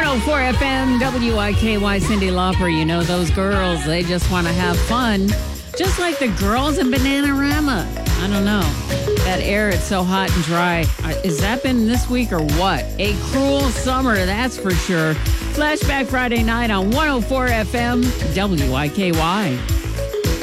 104 FM, WIKY, Cindy Lauper. You know those girls, they just want to have fun. Just like the girls in Bananarama. I don't know. That air, it's so hot and dry. Has that been this week or what? A cruel summer, that's for sure. Flashback Friday night on 104 FM, WIKY.